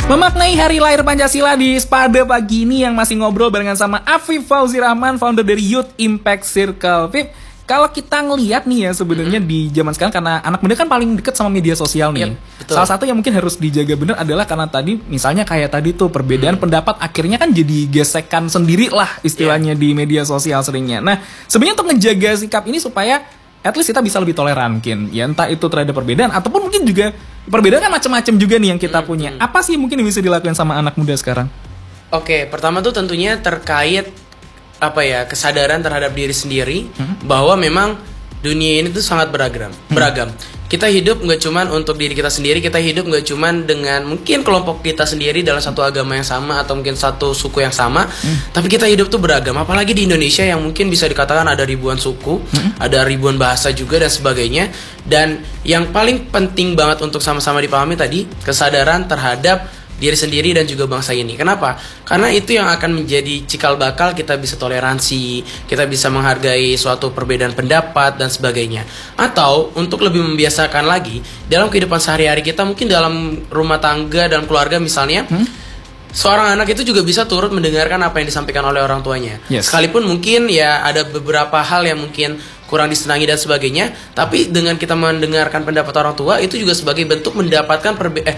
Memaknai hari lahir Pancasila di pada pagi ini yang masih ngobrol barengan sama Afif Fauzi Rahman, founder dari Youth Impact Circle. Fif, kalau kita ngelihat nih ya sebenarnya di zaman sekarang, karena anak muda kan paling deket sama media sosial nih. Betul. Salah satu yang mungkin harus dijaga benar adalah karena tadi misalnya kayak tadi tuh perbedaan pendapat akhirnya kan jadi gesekan sendiri lah istilahnya di media sosial seringnya. Nah, sebenarnya untuk ngejaga sikap ini supaya at least kita bisa lebih toleran mungkin. Ya entah itu terhadap perbedaan ataupun mungkin juga perbedaan kan macam-macam juga nih yang kita punya. Apa sih mungkin yang bisa dilakukan sama anak muda sekarang? Oke, pertama tuh tentunya terkait kesadaran terhadap diri sendiri bahwa memang dunia ini tuh sangat beragam. Kita hidup nggak cuman untuk diri kita sendiri, kita hidup nggak cuman dengan mungkin kelompok kita sendiri dalam satu agama yang sama atau mungkin satu suku yang sama, tapi kita hidup tuh beragam. Apalagi di Indonesia yang mungkin bisa dikatakan ada ribuan suku, ada ribuan bahasa juga dan sebagainya. Dan yang paling penting banget untuk sama-sama dipahami tadi, kesadaran terhadap diri sendiri dan juga bangsa ini. Kenapa? Karena itu yang akan menjadi cikal bakal kita bisa toleransi, kita bisa menghargai suatu perbedaan pendapat dan sebagainya. Atau untuk lebih membiasakan lagi dalam kehidupan sehari-hari kita, mungkin dalam rumah tangga, dalam keluarga misalnya, seorang anak itu juga bisa turut mendengarkan apa yang disampaikan oleh orang tuanya. Sekalipun mungkin ya ada beberapa hal yang mungkin kurang disenangi dan sebagainya, tapi dengan kita mendengarkan pendapat orang tua itu juga sebagai bentuk mendapatkan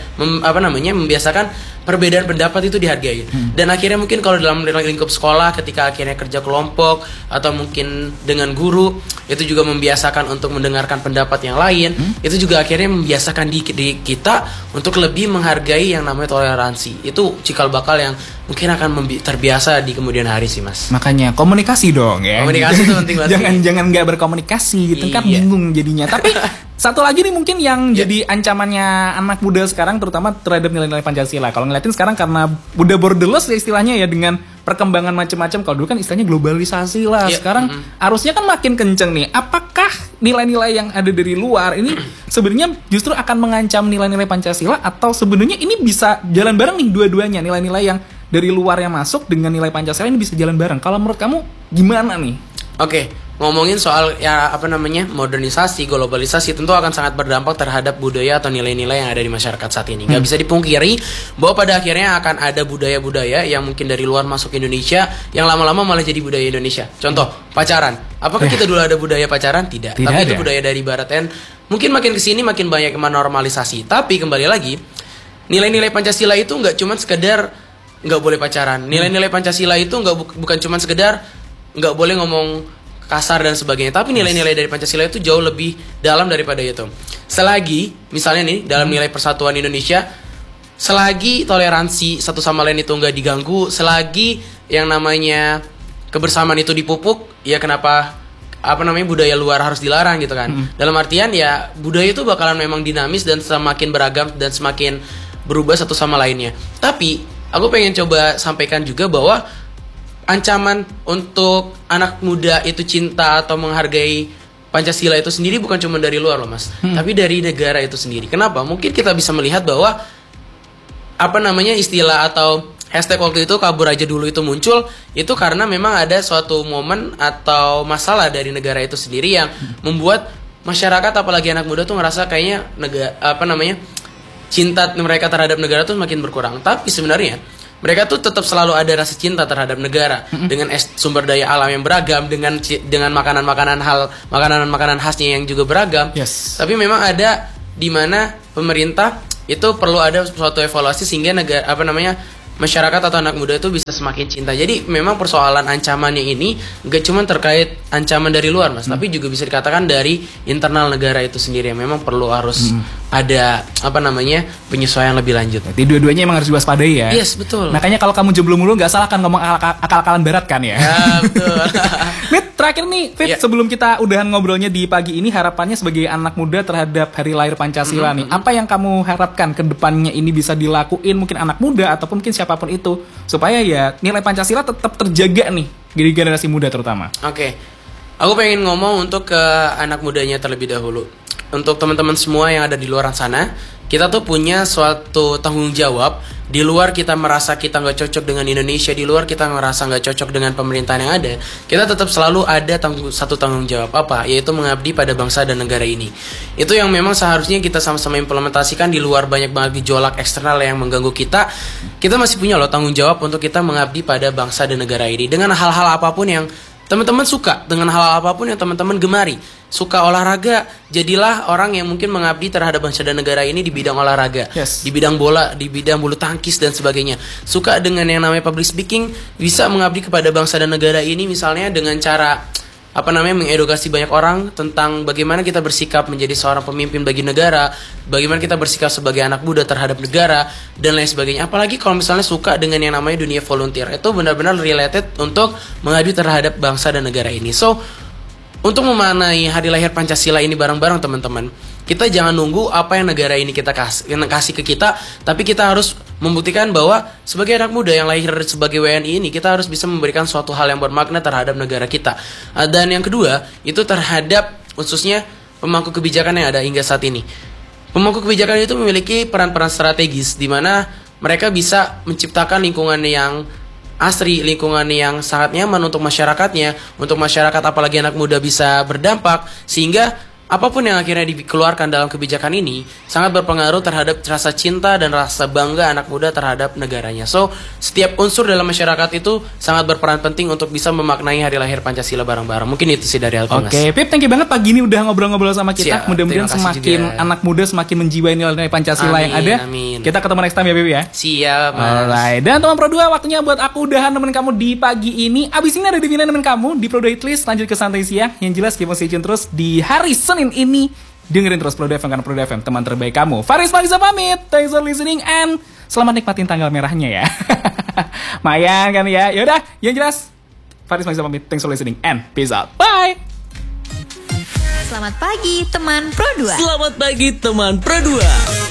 membiasakan perbedaan pendapat itu dihargai. Dan akhirnya mungkin kalau dalam lingkup sekolah ketika akhirnya kerja kelompok atau mungkin dengan guru, itu juga membiasakan untuk mendengarkan pendapat yang lain. Itu juga akhirnya membiasakan di kita untuk lebih menghargai yang namanya toleransi. Itu cikal bakal yang mungkin akan terbiasa di kemudian hari sih, Mas. Makanya komunikasi dong ya. Komunikasi itu penting banget. Jangan nggak berkomunikasi gitu kan bingung jadinya. Tapi satu lagi nih mungkin yang jadi ancamannya anak muda sekarang terutama terhadap nilai-nilai Pancasila. Kalau ngeliatin sekarang karena udah borderless ya istilahnya ya, dengan perkembangan macam-macam. Kalau dulu kan istilahnya globalisasi lah. Sekarang arusnya kan makin kenceng nih. Apakah nilai-nilai yang ada dari luar ini sebenarnya justru akan mengancam nilai-nilai Pancasila, atau sebenarnya ini bisa jalan bareng nih dua-duanya, nilai-nilai yang dari luar yang masuk dengan nilai Pancasila ini bisa jalan bareng? Kalau menurut kamu gimana nih? Oke, ngomongin soal modernisasi, globalisasi tentu akan sangat berdampak terhadap budaya atau nilai-nilai yang ada di masyarakat saat ini. Gak bisa dipungkiri bahwa pada akhirnya akan ada budaya-budaya yang mungkin dari luar masuk Indonesia yang lama-lama malah jadi budaya Indonesia. Contoh, pacaran. Apakah kita dulu ada budaya pacaran? Tidak. Tapi ada. Itu budaya dari barat, dan mungkin makin kesini makin banyak menormalisasi. Tapi kembali lagi, nilai-nilai Pancasila itu nggak cuma sekedar nggak boleh pacaran. Nilai-nilai Pancasila itu bukan cuma sekedar nggak boleh ngomong kasar dan sebagainya, tapi nilai-nilai dari Pancasila itu jauh lebih dalam daripada itu. Selagi misalnya nih dalam nilai persatuan Indonesia, selagi toleransi satu sama lain itu nggak diganggu, selagi yang namanya kebersamaan itu dipupuk, ya kenapa budaya luar harus dilarang gitu kan? Dalam artian ya budaya itu bakalan memang dinamis dan semakin beragam dan semakin berubah satu sama lainnya. Tapi aku pengen coba sampaikan juga bahwa ancaman untuk anak muda itu cinta atau menghargai Pancasila itu sendiri bukan cuma dari luar loh, Mas, tapi dari negara itu sendiri. Kenapa? Mungkin kita bisa melihat bahwa istilah atau hashtag waktu itu kabur aja dulu itu muncul, itu karena memang ada suatu momen atau masalah dari negara itu sendiri yang membuat masyarakat apalagi anak muda tuh ngerasa kayaknya cinta mereka terhadap negara tuh makin berkurang. Tapi sebenarnya mereka tuh tetap selalu ada rasa cinta terhadap negara dengan sumber daya alam yang beragam, dengan makanan khasnya yang juga beragam. Tapi memang ada di mana pemerintah itu perlu ada suatu evaluasi sehingga masyarakat atau anak muda itu bisa semakin cinta. Jadi memang persoalan ancamannya ini gak cuma terkait ancaman dari luar, Mas, tapi juga bisa dikatakan dari internal negara itu sendiri yang memang perlu harus ada penyesuaian lebih lanjut. Jadi dua-duanya emang harus diwaspadai ya. Yes, betul. Makanya kalau kamu jomblo mulu gak salah kan ngomong akal-akalan barat kan ya. Ya, betul. Fit, terakhir nih, Fit, sebelum kita udahan ngobrolnya di pagi ini, harapannya sebagai anak muda terhadap hari lahir Pancasila nih, apa yang kamu harapkan ke depannya ini bisa dilakuin mungkin anak muda ataupun mungkin siapapun itu, supaya ya nilai Pancasila tetap terjaga nih di generasi muda terutama? Oke. Aku pengen ngomong untuk ke anak mudanya terlebih dahulu. Untuk teman-teman semua yang ada di luar sana, kita tuh punya suatu tanggung jawab. Di luar kita merasa kita nggak cocok dengan Indonesia, di luar kita merasa nggak cocok dengan pemerintahan yang ada, kita tetap selalu ada satu tanggung jawab apa, yaitu mengabdi pada bangsa dan negara ini. Itu yang memang seharusnya kita sama-sama implementasikan. Di luar banyak banget gejolak eksternal yang mengganggu kita, kita masih punya loh tanggung jawab untuk kita mengabdi pada bangsa dan negara ini dengan hal-hal apapun yang teman-teman suka, dengan hal apapun yang teman-teman gemari. Suka olahraga, jadilah orang yang mungkin mengabdi terhadap bangsa dan negara ini di bidang olahraga, di bidang bola, di bidang bulu tangkis dan sebagainya. Suka dengan yang namanya public speaking, bisa mengabdi kepada bangsa dan negara ini misalnya dengan cara mengedukasi banyak orang tentang bagaimana kita bersikap menjadi seorang pemimpin bagi negara, bagaimana kita bersikap sebagai anak muda terhadap negara, dan lain sebagainya. Apalagi kalau misalnya suka dengan yang namanya dunia volunteer, itu benar-benar related untuk mengabdi terhadap bangsa dan negara ini. So, untuk memaknai hari lahir Pancasila ini bareng-bareng teman-teman, kita jangan nunggu apa yang negara ini kita kasih ke kita, tapi kita harus membuktikan bahwa sebagai anak muda yang lahir sebagai WNI ini, kita harus bisa memberikan suatu hal yang bermakna terhadap negara kita. Dan yang kedua, itu terhadap khususnya pemangku kebijakan yang ada hingga saat ini. Pemangku kebijakan itu memiliki peran-peran strategis di mana mereka bisa menciptakan lingkungan yang asri, lingkungan yang sangat nyaman untuk masyarakatnya, untuk masyarakat apalagi anak muda bisa berdampak, sehingga apapun yang akhirnya dikeluarkan dalam kebijakan ini sangat berpengaruh terhadap rasa cinta dan rasa bangga anak muda terhadap negaranya. So, setiap unsur dalam masyarakat itu sangat berperan penting untuk bisa memaknai hari lahir Pancasila bareng-bareng. Mungkin itu sih dari aku, Mas. Oke, Pip, thank you banget pagi ini udah ngobrol-ngobrol sama kita. Mudah-mudahan semakin juga anak muda semakin menjiwai nilai Pancasila yang ada. Amin. Kita ketemu next time ya, Pip ya. Siap, Mas. Alright. Dan teman Pro 2, waktunya buat aku udahan nemenin kamu di pagi ini. Abis ini ada Devina nemenin kamu di Pro 2 Hitlist. Lanjut ke santai siang. Yang jelas keep on stay tune terus di hari Senin ini. Dengerin terus Pro 2 FM karena Pro 2 FM teman terbaik kamu. Faris Faiza pamit. Thanks for listening and selamat nikmatin tanggal merahnya ya. Mayan kan ya. Yaudah, yang jelas Faris Faiza pamit. Thanks for listening and peace out. Bye. Selamat pagi teman Pro 2. Selamat pagi teman Pro 2.